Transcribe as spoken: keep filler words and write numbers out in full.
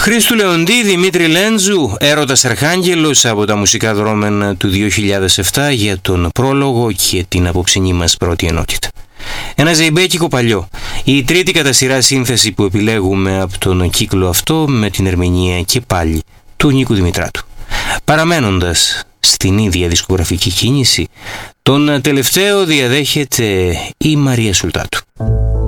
Χρήστου Λεοντή, Δημήτρη Λέντζου, Έρωτας Αρχάγγελος από τα μουσικά δρόμενα του δύο χιλιάδες επτά για τον πρόλογο και την απόψινή μας πρώτη ενότητα. Ένα ζεϊμπέκικο παλιό, η τρίτη κατά σειρά σύνθεση που επιλέγουμε από τον κύκλο αυτό με την ερμηνεία και πάλι του Νίκου Δημητράτου. Παραμένοντας στην ίδια δισκογραφική κίνηση, τον τελευταίο διαδέχεται η Μαρία Σουλτάτου.